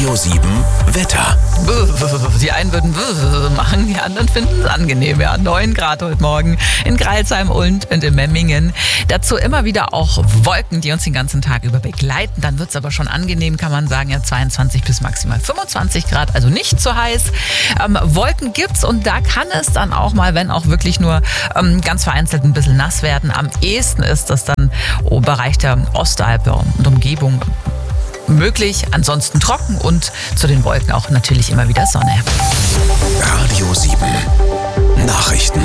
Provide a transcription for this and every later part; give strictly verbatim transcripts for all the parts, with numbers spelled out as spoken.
Radio sieben Wetter. Die einen würden machen, die anderen finden es angenehm. Ja, neun Grad heute Morgen in Greilsheim und in Memmingen. Dazu immer wieder auch Wolken, die uns den ganzen Tag über begleiten. Dann wird es aber schon angenehm, kann man sagen. Ja, zweiundzwanzig bis maximal fünfundzwanzig Grad, also nicht zu heiß. Ähm, Wolken gibt's und da kann es dann auch mal, wenn auch wirklich nur ähm, ganz vereinzelt ein bisschen nass werden. Am ehesten ist das dann im Bereich der Ostalpe und Umgebung möglich, ansonsten trocken und zu den Wolken auch natürlich immer wieder Sonne. Radio sieben Nachrichten.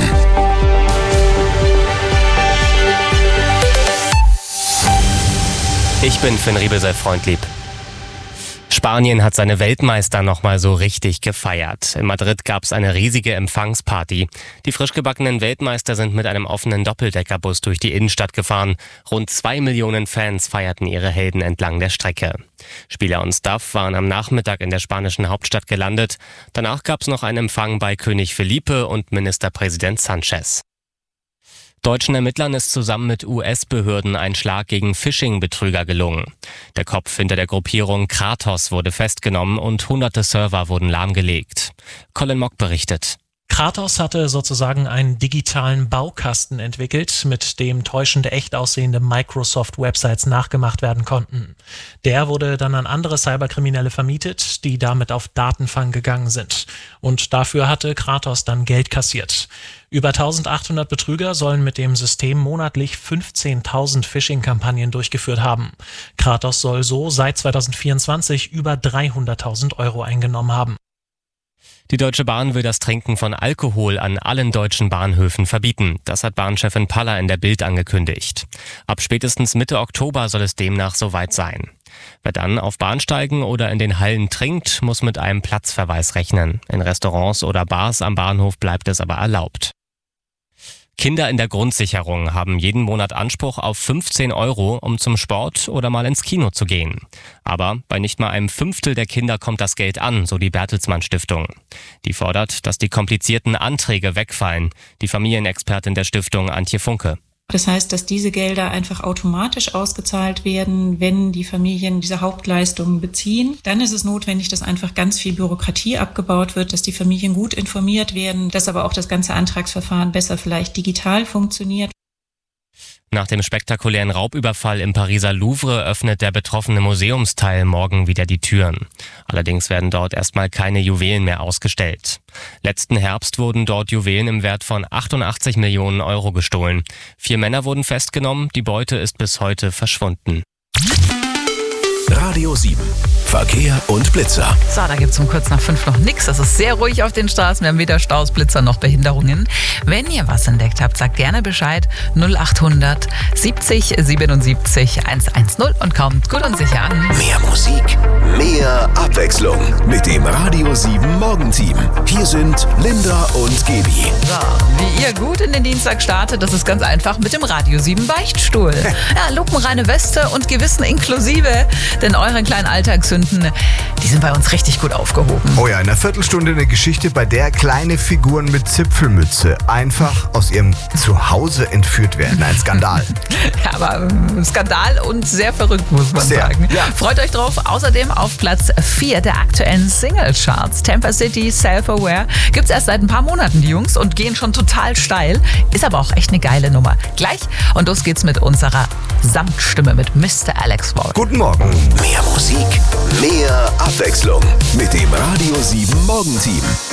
Ich bin Finn Riebesel-Freundlieb. Spanien hat seine Weltmeister nochmal so richtig gefeiert. In Madrid gab es eine riesige Empfangsparty. Die frisch gebackenen Weltmeister sind mit einem offenen Doppeldeckerbus durch die Innenstadt gefahren. Rund zwei Millionen Fans feierten ihre Helden entlang der Strecke. Spieler und Staff waren am Nachmittag in der spanischen Hauptstadt gelandet. Danach gab es noch einen Empfang bei König Felipe und Ministerpräsident Sanchez. Deutschen Ermittlern ist zusammen mit U S-Behörden ein Schlag gegen Phishing-Betrüger gelungen. Der Kopf hinter der Gruppierung Kratos wurde festgenommen und hunderte Server wurden lahmgelegt. Colin Mock berichtet. Kratos hatte sozusagen einen digitalen Baukasten entwickelt, mit dem täuschende, echt aussehende Microsoft-Websites nachgemacht werden konnten. Der wurde dann an andere Cyberkriminelle vermietet, die damit auf Datenfang gegangen sind. Und dafür hatte Kratos dann Geld kassiert. Über eintausendachthundert Betrüger sollen mit dem System monatlich fünfzehntausend Phishing-Kampagnen durchgeführt haben. Kratos soll so seit zweitausendvierundzwanzig über dreihunderttausend Euro eingenommen haben. Die Deutsche Bahn will das Trinken von Alkohol an allen deutschen Bahnhöfen verbieten. Das hat Bahnchefin Paller in der Bild angekündigt. Ab spätestens Mitte Oktober soll es demnach soweit sein. Wer dann auf Bahnsteigen oder in den Hallen trinkt, muss mit einem Platzverweis rechnen. In Restaurants oder Bars am Bahnhof bleibt es aber erlaubt. Kinder in der Grundsicherung haben jeden Monat Anspruch auf fünfzehn Euro, um zum Sport oder mal ins Kino zu gehen. Aber bei nicht mal einem Fünftel der Kinder kommt das Geld an, so die Bertelsmann Stiftung. Die fordert, dass die komplizierten Anträge wegfallen. Die Familienexpertin der Stiftung, Antje Funke. Das heißt, dass diese Gelder einfach automatisch ausgezahlt werden, wenn die Familien diese Hauptleistungen beziehen. Dann ist es notwendig, dass einfach ganz viel Bürokratie abgebaut wird, dass die Familien gut informiert werden, dass aber auch das ganze Antragsverfahren besser vielleicht digital funktioniert. Nach dem spektakulären Raubüberfall im Pariser Louvre öffnet der betroffene Museumsteil morgen wieder die Türen. Allerdings werden dort erstmal keine Juwelen mehr ausgestellt. Letzten Herbst wurden dort Juwelen im Wert von achtundachtzig Millionen Euro gestohlen. Vier Männer wurden festgenommen, die Beute ist bis heute verschwunden. Radio sieben Verkehr und Blitzer. So, da gibt es um kurz nach fünf noch nichts. Es ist sehr ruhig auf den Straßen. Wir haben weder Staus, Blitzer noch Behinderungen. Wenn ihr was entdeckt habt, sagt gerne Bescheid. null achthundert siebzig siebenundsiebzig hundertzehn und kommt gut und sicher an. Mehr Musik, mehr Abwechslung mit dem Radio sieben Morgenteam. Hier sind Linda und Gebi. So, wie ihr gut in den Dienstag startet, das ist ganz einfach mit dem Radio sieben Beichtstuhl. Ja, lupenreine Weste und Gewissen inklusive. Denn euren kleinen Alltagssünden, die sind bei uns richtig gut aufgehoben. Oh ja, in einer Viertelstunde eine Geschichte, bei der kleine Figuren mit Zipfelmütze einfach aus ihrem Zuhause entführt werden. Ein Skandal. Ja, aber Skandal und sehr verrückt, muss man sehr, sagen. Ja. Freut euch drauf. Außerdem auf Platz vier der aktuellen Single-Charts. Tampa City, Self-Aware. Gibt's erst seit ein paar Monaten, die Jungs, und gehen schon total steil. Ist aber auch echt eine geile Nummer. Gleich und los geht's mit unserer Samtstimme mit Mister Alex Wall. Guten Morgen. Mehr Musik, mehr Abwechslung mit dem Radio sieben Morgenteam.